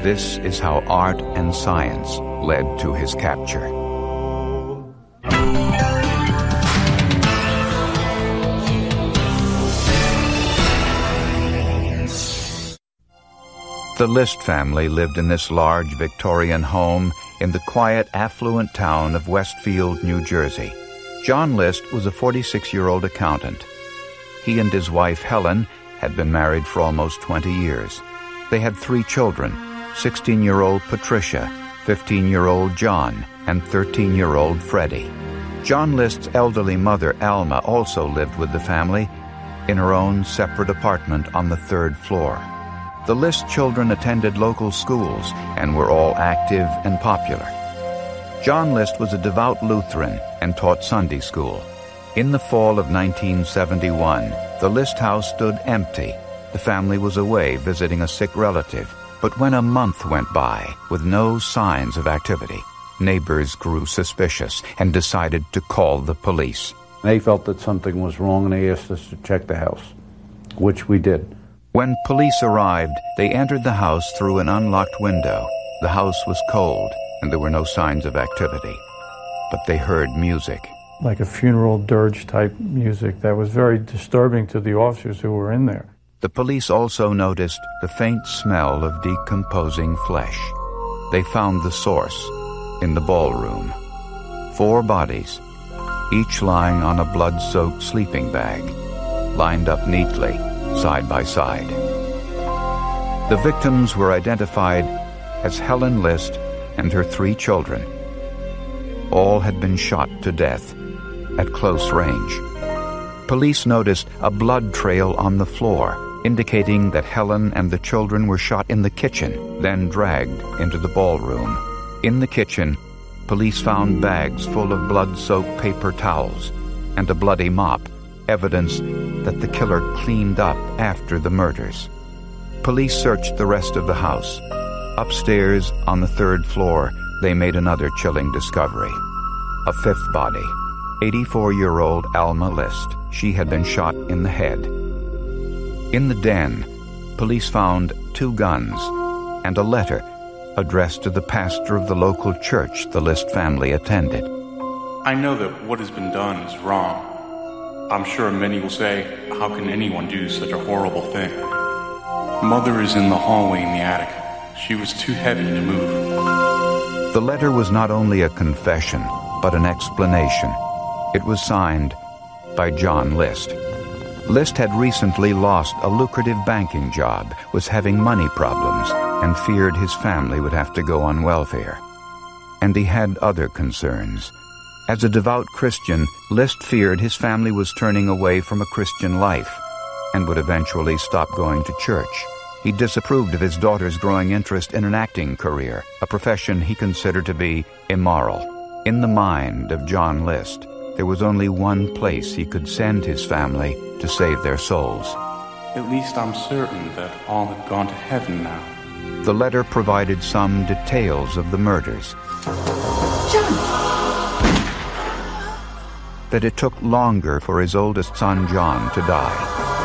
This is how art and science led to his capture. The List family lived in this large Victorian home in the quiet, affluent town of Westfield, New Jersey. John List was a 46-year-old accountant. He and his wife, Helen, had been married for almost 20 years. They had 3 children, 16-year-old Patricia, 15-year-old John, and 13-year-old Freddie. John List's elderly mother, Alma, also lived with the family in her own separate apartment on the 3rd floor. The List children attended local schools and were all active and popular. John List was a devout Lutheran and taught Sunday school. In the fall of 1971, the List house stood empty. The family was away visiting a sick relative. But when a month went by with no signs of activity, neighbors grew suspicious and decided to call the police. They felt that something was wrong and they asked us to check the house, which we did. When police arrived, they entered the house through an unlocked window. The house was cold and there were no signs of activity. But they heard music. Like a funeral dirge type music that was very disturbing to the officers who were in there. The police also noticed the faint smell of decomposing flesh. They found the source in the ballroom. 4 bodies, each lying on a blood-soaked sleeping bag, lined up neatly, side by side. The victims were identified as Helen List and her 3 children. All had been shot to death at close range. Police noticed a blood trail on the floor, indicating that Helen and the children were shot in the kitchen, then dragged into the ballroom. In the kitchen, police found bags full of blood-soaked paper towels and a bloody mop, evidence that the killer cleaned up after the murders. Police searched the rest of the house. Upstairs, on the 3rd floor, they made another chilling discovery. A 5th body, 84-year-old Alma List. She had been shot in the head. In the den, police found 2 guns and a letter addressed to the pastor of the local church the List family attended. I know that what has been done is wrong. I'm sure many will say, how can anyone do such a horrible thing? Mother is in the hallway in the attic. She was too heavy to move. The letter was not only a confession, but an explanation. It was signed by John List. List had recently lost a lucrative banking job, was having money problems, and feared his family would have to go on welfare. And he had other concerns. As a devout Christian, List feared his family was turning away from a Christian life and would eventually stop going to church. He disapproved of his daughter's growing interest in an acting career, a profession he considered to be immoral. In the mind of John List, there was only one place he could send his family to save their souls. At least I'm certain that all have gone to heaven now. The letter provided some details of the murders. John! That it took longer for his oldest son, John, to die.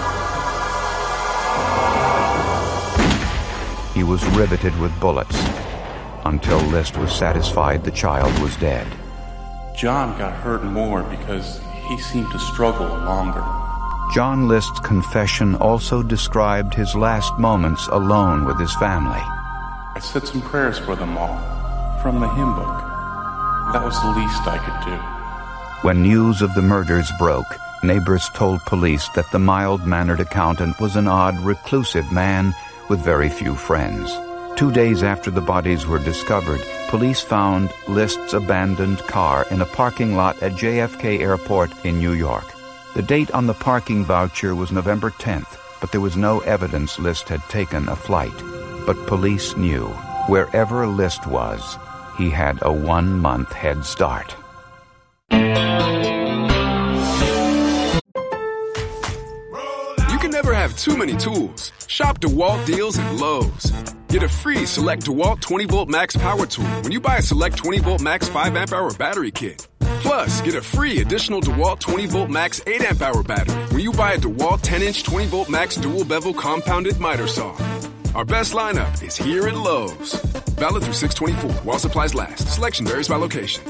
He was riveted with bullets until List was satisfied the child was dead. John got hurt more because he seemed to struggle longer. John List's confession also described his last moments alone with his family. I said some prayers for them all, from the hymn book. That was the least I could do. When news of the murders broke, neighbors told police that the mild-mannered accountant was an odd, reclusive man with very few friends. 2 days after the bodies were discovered, police found List's abandoned car in a parking lot at JFK Airport in New York. The date on the parking voucher was November 10th, but there was no evidence List had taken a flight. But police knew, wherever List was, he had a 1-month head start. You can never have too many tools. Shop DeWalt deals at Lowe's. Get a free Select DeWalt 20-Volt Max Power Tool when you buy a Select 20-Volt Max 5-amp-hour battery kit. Plus, get a free additional DeWalt 20-Volt Max 8-amp-hour battery when you buy a DeWalt 10-inch 20-Volt Max Dual Bevel Compounded Miter Saw. Our best lineup is here at Lowe's. Valid through 6/24 while supplies last. Selection varies by location.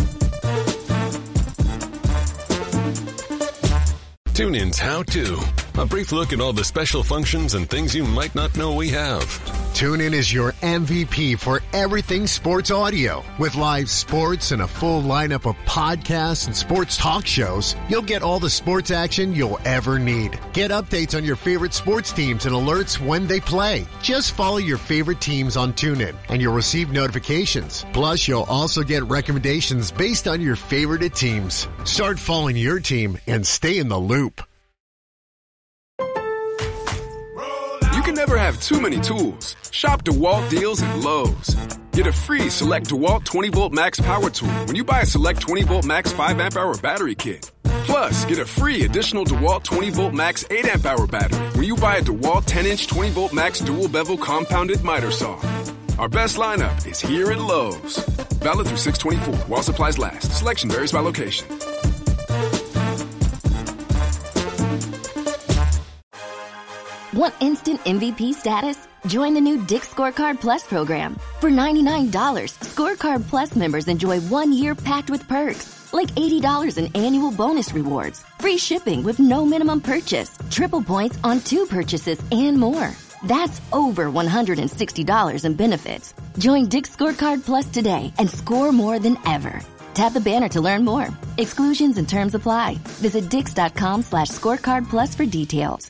TuneIn's How To. A brief look at all the special functions and things you might not know we have. TuneIn is your MVP for everything sports audio. With live sports and a full lineup of podcasts and sports talk shows, you'll get all the sports action you'll ever need. Get updates on your favorite sports teams and alerts when they play. Just follow your favorite teams on TuneIn and you'll receive notifications. Plus, you'll also get recommendations based on your favorite teams. Start following your team and stay in the loop. You can never have too many tools. Shop DeWalt deals at Lowe's. Get a free Select DeWalt 20-volt max power tool when you buy a Select 20-volt max 5-amp-hour battery kit. Plus, get a free additional DeWalt 20-volt max 8-amp-hour battery when you buy a DeWalt 10-inch 20-volt max dual-bevel compounded miter saw. Our best lineup is here at Lowe's. Valid through 6/24 while supplies last. Selection varies by location. Want instant MVP status? Join the new Dick's Scorecard Plus program. For $99, Scorecard Plus members enjoy 1 year packed with perks, like $80 in annual bonus rewards, free shipping with no minimum purchase, triple points on 2 purchases, and more. That's over $160 in benefits. Join Dick's Scorecard Plus today and score more than ever. Tap the banner to learn more. Exclusions and terms apply. Visit dix.com/scorecard plus for details.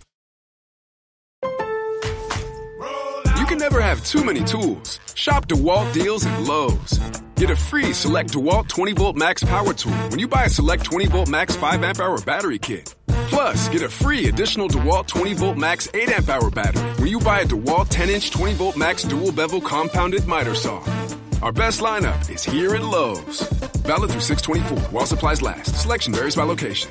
You can never have too many tools. Shop DeWalt deals at Lowe's. Get a free Select DeWalt 20-volt max power tool when you buy a Select 20-volt max 5-amp-hour battery kit. Plus, get a free additional DeWalt 20-volt max 8-amp-hour battery when you buy a DeWalt 10-inch 20-volt max dual-bevel compounded miter saw. Our best lineup is here at Lowe's. Valid through 6/24 while supplies last. Selection varies by location.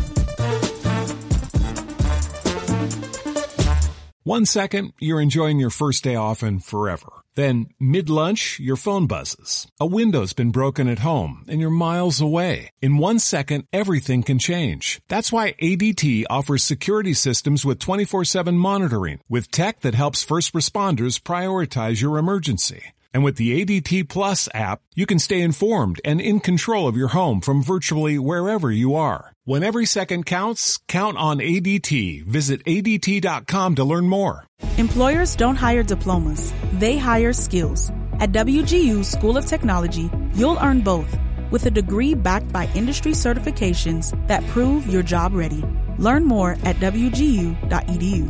1 second, you're enjoying your first day off and forever. Then, mid-lunch, your phone buzzes. A window's been broken at home, and you're miles away. In 1 second, everything can change. That's why ADT offers security systems with 24/7 monitoring, with tech that helps first responders prioritize your emergency. And with the ADT Plus app, you can stay informed and in control of your home from virtually wherever you are. When every second counts, count on ADT. Visit ADT.com to learn more. Employers don't hire diplomas. They hire skills. At WGU School of Technology, you'll earn both, with a degree backed by industry certifications that prove you're job ready. Learn more at wgu.edu.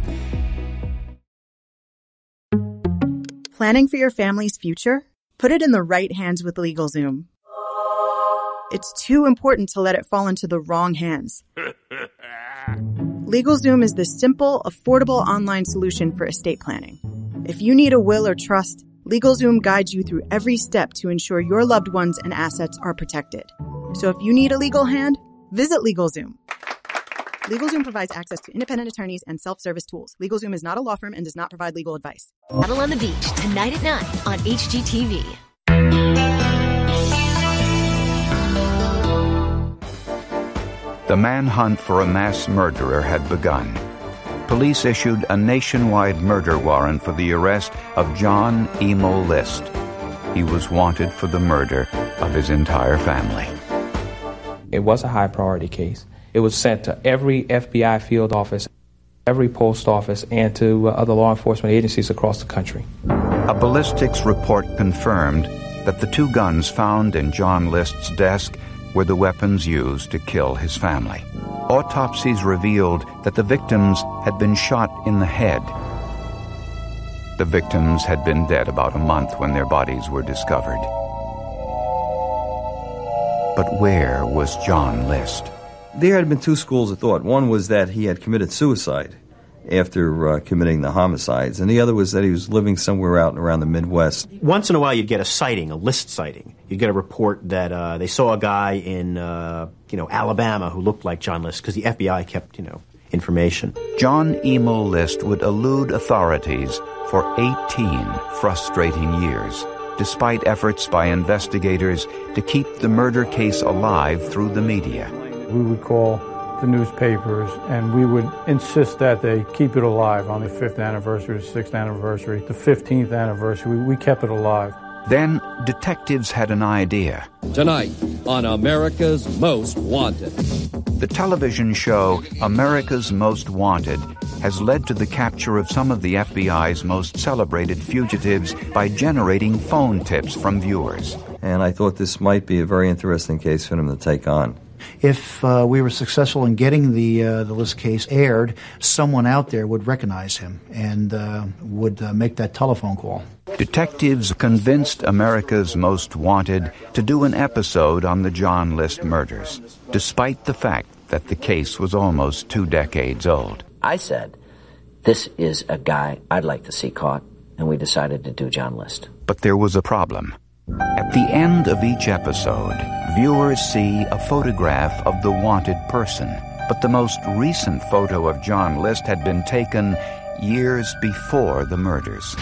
Planning for your family's future? Put it in the right hands with LegalZoom. It's too important to let it fall into the wrong hands. LegalZoom is the simple, affordable online solution for estate planning. If you need a will or trust, LegalZoom guides you through every step to ensure your loved ones and assets are protected. So if you need a legal hand, visit LegalZoom. LegalZoom provides access to independent attorneys and self-service tools. LegalZoom is not a law firm and does not provide legal advice. Battle on the Beach, tonight at 9 on HGTV. The manhunt for a mass murderer had begun. Police issued a nationwide murder warrant for the arrest of John Emil List. He was wanted for the murder of his entire family. It was a high-priority case. It was sent to every FBI field office, every post office, and to other law enforcement agencies across the country. A ballistics report confirmed that the 2 guns found in John List's desk were the weapons used to kill his family. Autopsies revealed that the victims had been shot in the head. The victims had been dead about a month when their bodies were discovered. But where was John List? There had been 2 schools of thought. One was that he had committed suicide after committing the homicides, and the other was that he was living somewhere out and around the Midwest. Once in a while you'd get a sighting, a List sighting. You'd get a report that they saw a guy in, Alabama who looked like John List, because the FBI kept, information. John Emil List would elude authorities for 18 frustrating years, despite efforts by investigators to keep the murder case alive through the media. We would call the newspapers, and we would insist that they keep it alive on the 5th anniversary, the 6th anniversary, the 15th anniversary. We kept it alive. Then detectives had an idea. Tonight on America's Most Wanted. The television show America's Most Wanted has led to the capture of some of the FBI's most celebrated fugitives by generating phone tips from viewers. And I thought this might be a very interesting case for him to take on. If we were successful in getting the List case aired, someone out there would recognize him and would make that telephone call. Detectives convinced America's Most Wanted to do an episode on the John List murders, despite the fact that the case was almost 2 decades old. I said, this is a guy I'd like to see caught, and we decided to do John List. But there was a problem. At the end of each episode, viewers see a photograph of the wanted person, but the most recent photo of John List had been taken years before the murders.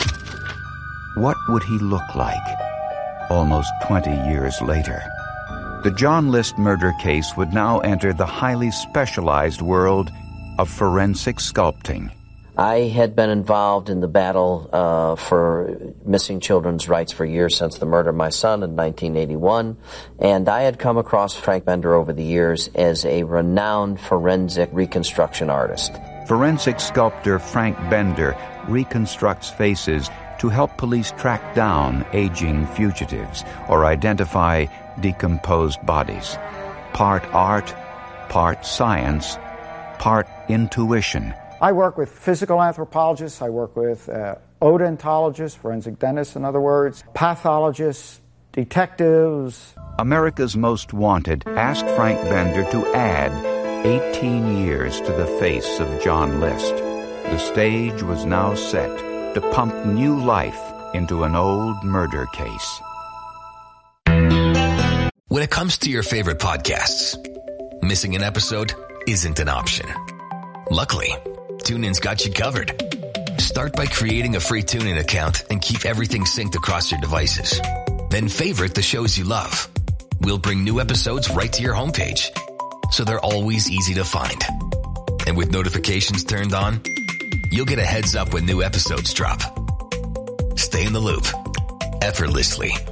What would he look like almost 20 years later? The John List murder case would now enter the highly specialized world of forensic sculpting. I had been involved in the battle for missing children's rights for years since the murder of my son in 1981, and I had come across Frank Bender over the years as a renowned forensic reconstruction artist. Forensic sculptor Frank Bender reconstructs faces to help police track down aging fugitives or identify decomposed bodies. Part art, part science, part intuition. I work with physical anthropologists, I work with odontologists, forensic dentists in other words, pathologists, detectives. America's Most Wanted asked Frank Bender to add 18 years to the face of John List. The stage was now set to pump new life into an old murder case. When it comes to your favorite podcasts, missing an episode isn't an option. Luckily, TuneIn's got you covered. Start by creating a free TuneIn account and keep everything synced across your devices. Then favorite the shows you love. We'll bring new episodes right to your homepage, so they're always easy to find. And with notifications turned on, you'll get a heads up when new episodes drop. Stay in the loop effortlessly